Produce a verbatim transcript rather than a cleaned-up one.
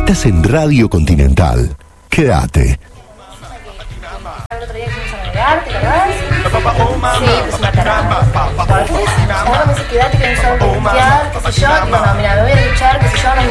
Estás en Radio Continental. Quédate. El otro día que fuimos a navegar, ¿te acordás? Sí, pues una tarada. Entonces, ahora me dice, quédate que me tengo que limpiar, qué sé yo. Digo, no, mira, me voy a duchar, qué sé yo, no me